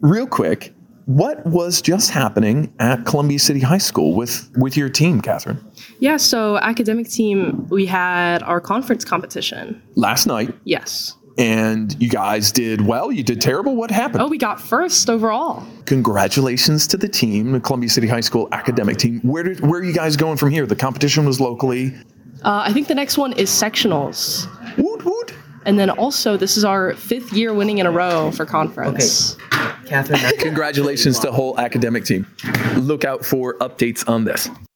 real quick, what was just happening at Columbia City High School with your team, Catherine? Yeah, so academic team, we had our conference competition. Last night. Yes. And you guys did well. You did terrible. What happened? Oh, we got first overall. Congratulations to the team, the Columbia City High School academic team. Where are you guys going from here? The competition was locally. I think the next one is sectionals. Woot woot. And then also, this is our 5th year winning in a row for conference. Okay, Catherine. Congratulations to the whole academic team. Look out for updates on this.